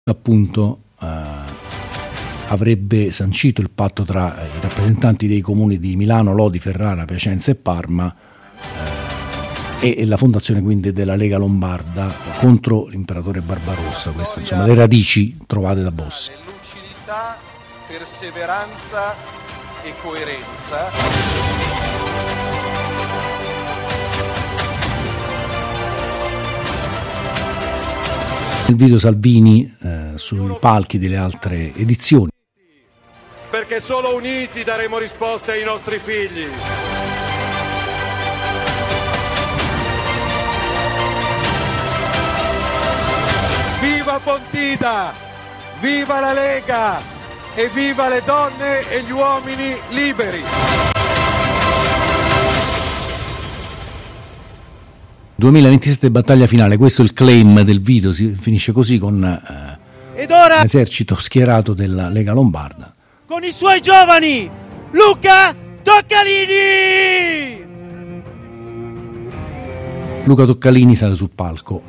appunto avrebbe sancito il patto tra i rappresentanti dei comuni di Milano, Lodi, Ferrara, Piacenza e Parma e la fondazione quindi della Lega Lombarda contro l'imperatore Barbarossa. Queste insomma le radici trovate da Bossi. Lucidità, perseveranza e coerenza. Nel video Salvini sui palchi delle altre edizioni. Perché solo uniti daremo risposte ai nostri figli. Viva Pontida! Viva la Lega! E viva le donne e gli uomini liberi! 2027 battaglia finale, questo è il claim del video, si finisce così con l'esercito schierato della Lega Lombarda. Con i suoi giovani, Luca Toccalini! Luca Toccalini sale sul palco.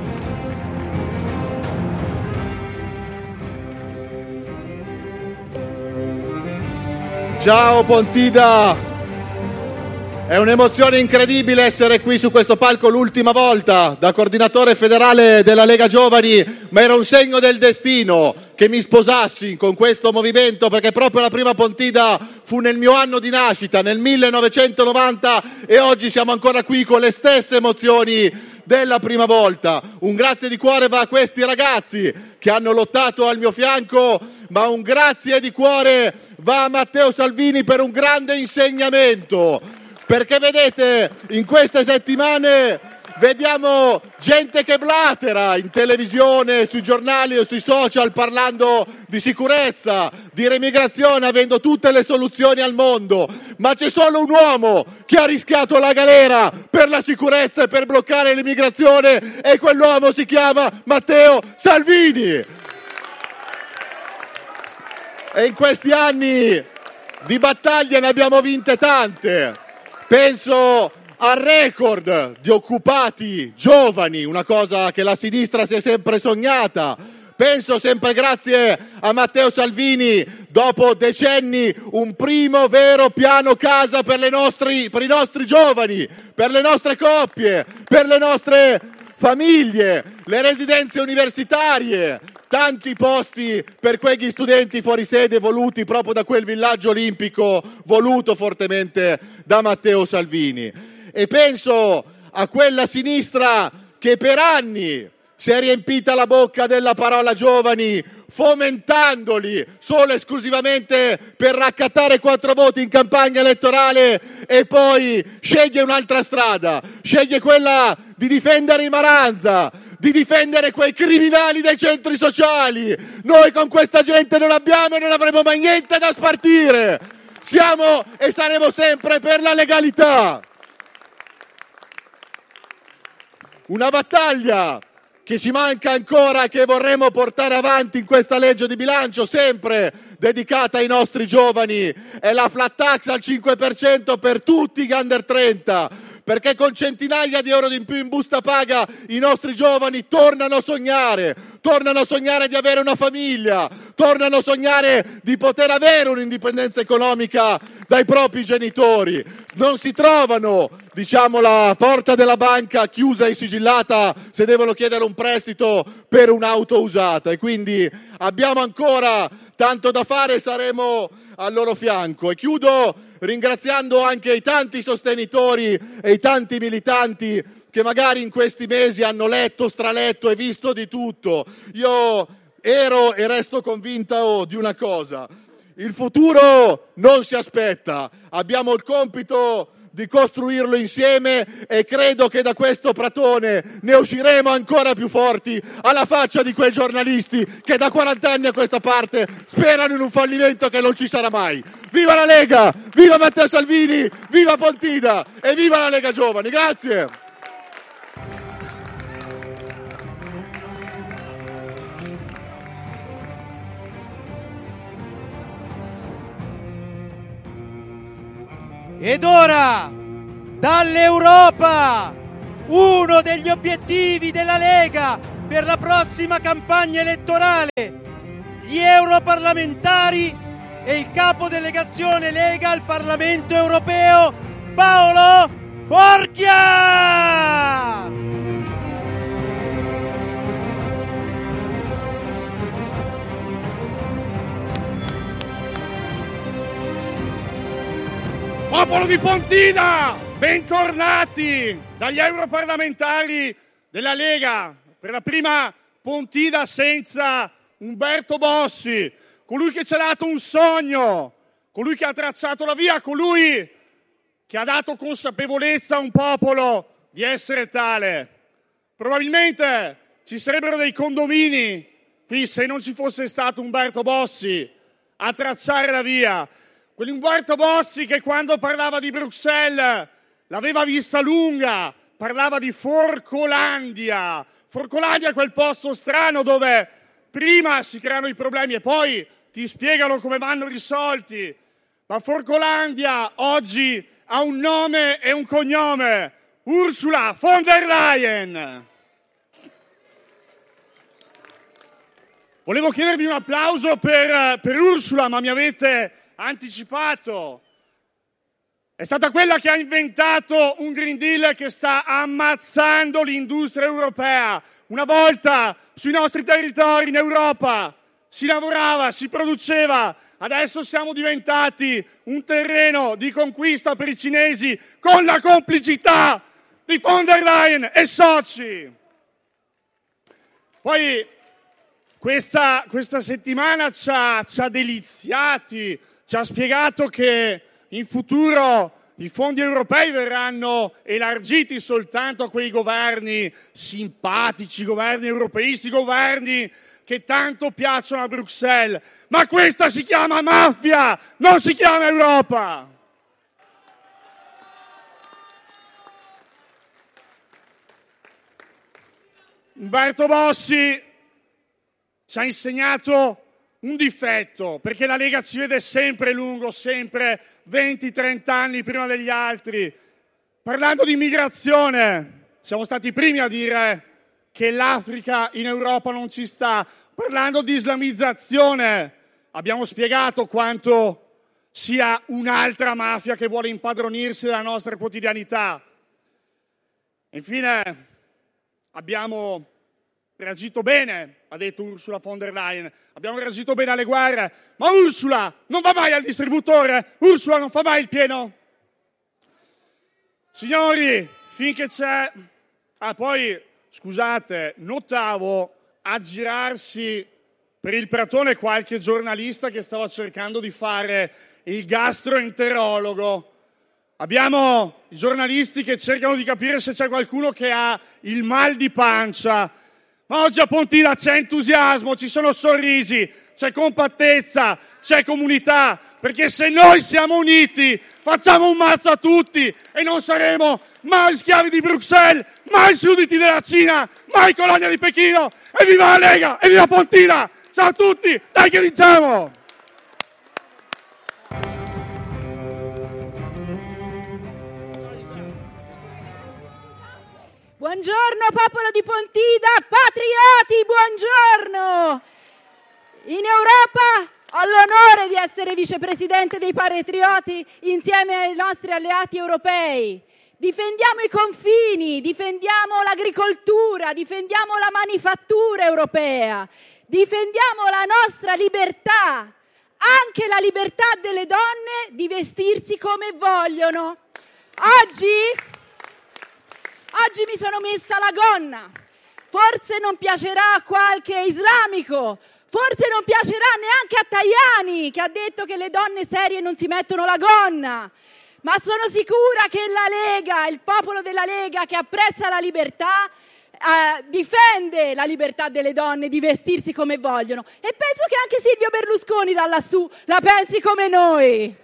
Ciao Pontida! È un'emozione incredibile essere qui su questo palco l'ultima volta da coordinatore federale della Lega Giovani, ma era un segno del destino che mi sposassi con questo movimento, perché proprio la prima Pontida fu nel mio anno di nascita, nel 1990, e oggi siamo ancora qui con le stesse emozioni della prima volta. Un grazie di cuore va a questi ragazzi che hanno lottato al mio fianco, ma un grazie di cuore va a Matteo Salvini per un grande insegnamento. Perché vedete, in queste settimane vediamo gente che blatera in televisione, sui giornali o sui social parlando di sicurezza, di remigrazione, avendo tutte le soluzioni al mondo. Ma c'è solo un uomo che ha rischiato la galera per la sicurezza e per bloccare l'immigrazione, e quell'uomo si chiama Matteo Salvini. E in questi anni di battaglie ne abbiamo vinte tante. Penso al record di occupati giovani, una cosa che la sinistra si è sempre sognata. Penso, sempre grazie a Matteo Salvini, dopo decenni, un primo vero piano casa per i nostri giovani, per le nostre coppie, per le nostre famiglie, le residenze universitarie, tanti posti per quegli studenti fuori sede voluti proprio da quel villaggio olimpico voluto fortemente da Matteo Salvini. E penso a quella sinistra che per anni si è riempita la bocca della parola giovani, fomentandoli solo e esclusivamente per raccattare 4 voti in campagna elettorale, e poi sceglie un'altra strada, sceglie quella di difendere i Maranza, di difendere quei criminali dei centri sociali. Noi con questa gente non abbiamo e non avremo mai niente da spartire. Siamo e saremo sempre per la legalità. Una battaglia che ci manca ancora, che vorremmo portare avanti in questa legge di bilancio, sempre dedicata ai nostri giovani, è la flat tax al 5% per tutti gli under 30, perché con centinaia di euro in più in busta paga i nostri giovani tornano a sognare di avere una famiglia, tornano a sognare di poter avere un'indipendenza economica dai propri genitori. Non si trovano, la porta della banca chiusa e sigillata se devono chiedere un prestito per un'auto usata, e quindi abbiamo ancora tanto da fare e saremo al loro fianco. E chiudo ringraziando anche i tanti sostenitori e i tanti militanti che magari in questi mesi hanno letto, straletto e visto di tutto. Io ero e resto convinto di una cosa: il futuro non si aspetta, abbiamo il compito di costruirlo insieme, e credo che da questo pratone ne usciremo ancora più forti, alla faccia di quei giornalisti che da 40 anni a questa parte sperano in un fallimento che non ci sarà mai. Viva la Lega, viva Matteo Salvini, viva Pontida e viva la Lega Giovani. Grazie. Ed ora, dall'Europa, uno degli obiettivi della Lega per la prossima campagna elettorale gli europarlamentari e il capo delegazione Lega al Parlamento europeo, Paolo Borchia! Popolo di Pontida, bentornati dagli europarlamentari della Lega per la prima Pontida senza Umberto Bossi, colui che ci ha dato un sogno, colui che ha tracciato la via, colui che ha dato consapevolezza a un popolo di essere tale. Probabilmente ci sarebbero dei condomini qui se non ci fosse stato Umberto Bossi a tracciare la via. Quell'Umberto Bossi che quando parlava di Bruxelles l'aveva vista lunga, parlava di Forcolandia. Forcolandia è quel posto strano dove prima si creano i problemi e poi ti spiegano come vanno risolti. Ma Forcolandia oggi ha un nome e un cognome: Ursula von der Leyen. Volevo chiedervi un applauso per Ursula, ma mi avete anticipato. È stata quella che ha inventato un Green Deal che sta ammazzando l'industria europea. Una volta sui nostri territori in Europa si lavorava, si produceva, adesso siamo diventati un terreno di conquista per i cinesi con la complicità di von der Leyen e soci. Poi questa settimana ci ha deliziati, ci ha spiegato che in futuro i fondi europei verranno elargiti soltanto a quei governi simpatici, governi europeisti, governi che tanto piacciono a Bruxelles. Ma questa si chiama mafia, non si chiama Europa! Umberto Bossi ci ha insegnato un difetto, perché la Lega ci vede sempre lungo, sempre 20-30 anni prima degli altri. Parlando di immigrazione, siamo stati i primi a dire che l'Africa in Europa non ci sta. Parlando di islamizzazione, abbiamo spiegato quanto sia un'altra mafia che vuole impadronirsi della nostra quotidianità. Infine, abbiamo reagito bene, ha detto Ursula von der Leyen, abbiamo reagito bene alle guerre, ma Ursula non va mai al distributore, Ursula non fa mai il pieno. Signori, finché c'è... poi, scusate, notavo aggirarsi per il pratone qualche giornalista che stava cercando di fare il gastroenterologo. Abbiamo i giornalisti che cercano di capire se c'è qualcuno che ha il mal di pancia. Ma oggi a Pontida c'è entusiasmo, ci sono sorrisi, c'è compattezza, c'è comunità, perché se noi siamo uniti facciamo un mazzo a tutti e non saremo mai schiavi di Bruxelles, mai sudditi della Cina, mai colonia di Pechino. E viva la Lega e viva Pontida! Ciao a tutti, dai che vinciamo! Buongiorno popolo di Pontida, patrioti, buongiorno! In Europa ho l'onore di essere vicepresidente dei patrioti insieme ai nostri alleati europei. Difendiamo i confini, difendiamo l'agricoltura, difendiamo la manifattura europea, difendiamo la nostra libertà, anche la libertà delle donne di vestirsi come vogliono. Oggi mi sono messa la gonna, forse non piacerà a qualche islamico, forse non piacerà neanche a Tajani che ha detto che le donne serie non si mettono la gonna, ma sono sicura che la Lega, il popolo della Lega che apprezza la libertà, difende la libertà delle donne di vestirsi come vogliono e penso che anche Silvio Berlusconi da lassù la pensi come noi.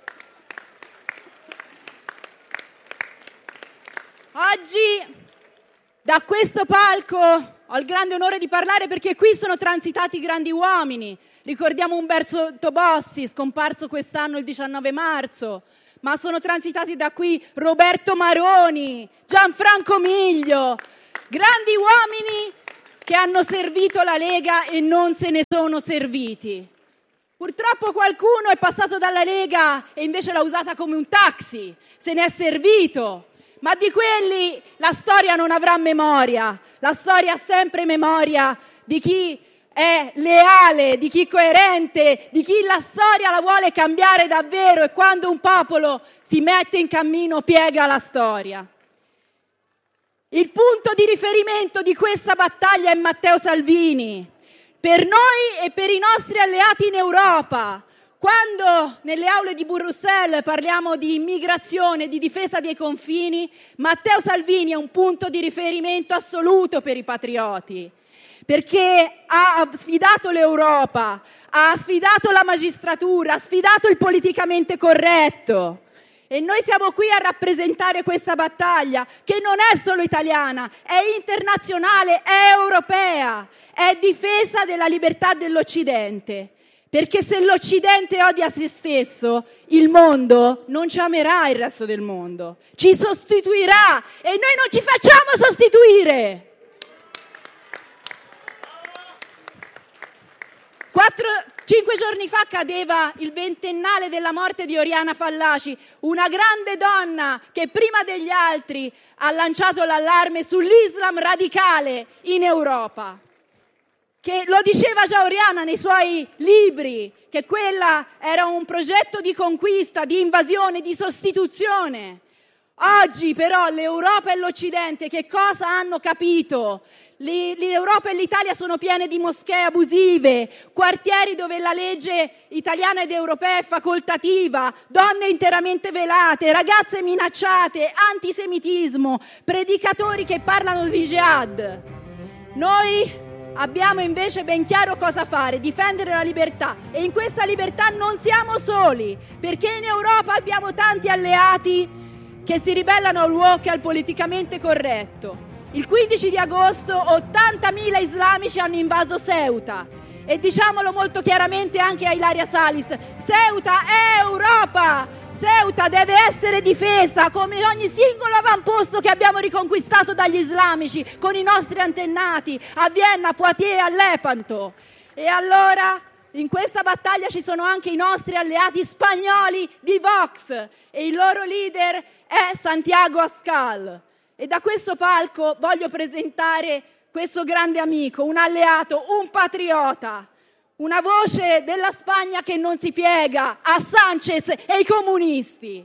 Oggi da questo palco ho il grande onore di parlare perché qui sono transitati grandi uomini. Ricordiamo Umberto Bossi, scomparso quest'anno il 19 marzo, ma sono transitati da qui Roberto Maroni, Gianfranco Miglio, grandi uomini che hanno servito la Lega e non se ne sono serviti. Purtroppo qualcuno è passato dalla Lega e invece l'ha usata come un taxi, se ne è servito, ma di quelli la storia non avrà memoria. La storia ha sempre memoria di chi è leale, di chi è coerente, di chi la storia la vuole cambiare davvero, e quando un popolo si mette in cammino piega la storia. Il punto di riferimento di questa battaglia è Matteo Salvini, per noi e per i nostri alleati in Europa. Quando nelle aule di Bruxelles parliamo di immigrazione, di difesa dei confini, Matteo Salvini è un punto di riferimento assoluto per i patrioti, perché ha sfidato l'Europa, ha sfidato la magistratura, ha sfidato il politicamente corretto. E noi siamo qui a rappresentare questa battaglia, che non è solo italiana, è internazionale, è europea, è difesa della libertà dell'Occidente. Perché se l'Occidente odia se stesso, il mondo non ci amerà il resto del mondo, ci sostituirà, e noi non ci facciamo sostituire. 5 giorni fa cadeva il 20ennale della morte di Oriana Fallaci, una grande donna che prima degli altri ha lanciato l'allarme sull'Islam radicale in Europa. Che lo diceva già Oriana nei suoi libri, che quella era un progetto di conquista, di invasione, di sostituzione. Oggi però l'Europa e l'Occidente che cosa hanno capito? L'Europa e l'Italia sono piene di moschee abusive, quartieri dove la legge italiana ed europea è facoltativa, donne interamente velate, ragazze minacciate, antisemitismo, predicatori che parlano di jihad. Noi abbiamo invece ben chiaro cosa fare: difendere la libertà, e in questa libertà non siamo soli, perché in Europa abbiamo tanti alleati che si ribellano al woke e al politicamente corretto. Il 15 di agosto 80.000 islamici hanno invaso Ceuta, e diciamolo molto chiaramente anche a Ilaria Salis: Ceuta è Europa! Ceuta deve essere difesa come ogni singolo avamposto che abbiamo riconquistato dagli islamici con i nostri antennati a Vienna, a Poitiers, a Lepanto. E allora in questa battaglia ci sono anche i nostri alleati spagnoli di Vox, e il loro leader è Santiago Abascal. E da questo palco voglio presentare questo grande amico, un alleato, un patriota, una voce della Spagna che non si piega a Sanchez e ai comunisti.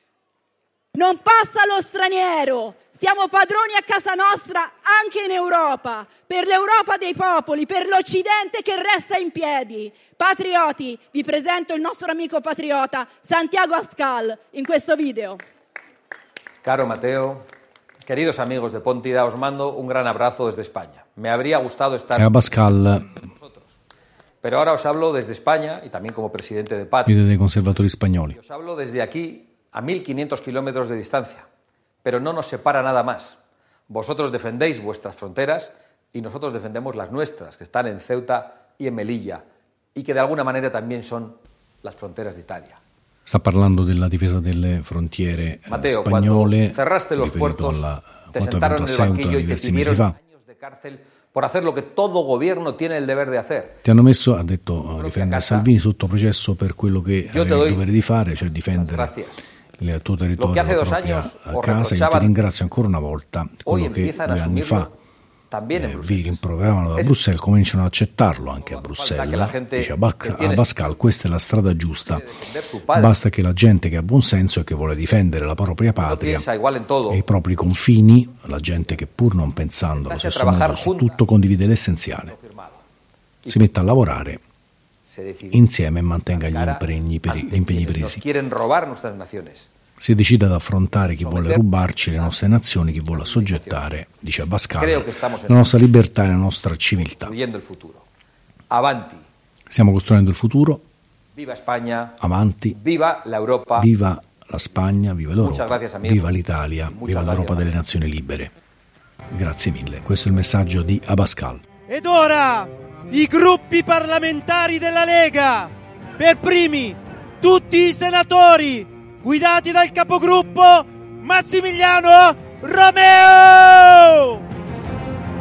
Non passa lo straniero, siamo padroni a casa nostra anche in Europa, per l'Europa dei popoli, per l'Occidente che resta in piedi. Patrioti, vi presento il nostro amico patriota Santiago Abascal in questo video. Caro Mateo, queridos amigos de Pontida, os mando un gran abrazo desde España. Me habría gustado estar Abascal, con vosotros, pero ahora os hablo desde España y también como presidente de Patria. leader dei conservatori spagnoli. Os hablo desde aquí a 1.500 kilómetros de distancia, pero no nos separa nada más. Vosotros defendéis vuestras fronteras y nosotros defendemos las nuestras, que están en Ceuta y en Melilla, y que de alguna manera también son las fronteras de Italia. Sta parlando della difesa delle frontiere Mateo, spagnole, cuando cerraste los puertos, te sentaron en el banquillo y te pidieron años de cárcel por hacer lo que todo gobierno tiene el deber de hacer. Ti hanno messo, ha detto, difendere Salvini sotto processo per quello che avevi il dovere di fare, cioè difendere il tuo territorio, la propria casa. Io ti ringrazio ancora una volta. Quello che 2 anni fa vi rimproveravano da Bruxelles, cominciano ad accettarlo anche a Bruxelles. Dice Abascal, questa è la strada giusta, basta che la gente che ha buon senso e che vuole difendere la propria patria e i propri confini, la gente che pur non pensando allo stesso modo su tutto condivide l'essenziale, si metta a lavorare insieme e mantenga gli impegni presi. Si decide ad affrontare chi vuole rubarci le nostre nazioni, chi vuole assoggettare, dice Abascal, la nostra libertà e la nostra civiltà. Stiamo costruendo il futuro. Avanti. Viva l'Europa. Viva la Spagna, viva l'Europa, viva l'Italia, viva l'Europa delle nazioni libere. Grazie mille. Questo è il messaggio di Abascal. Ed ora i gruppi parlamentari della Lega, per primi tutti i senatori guidati dal capogruppo Massimiliano Romeo.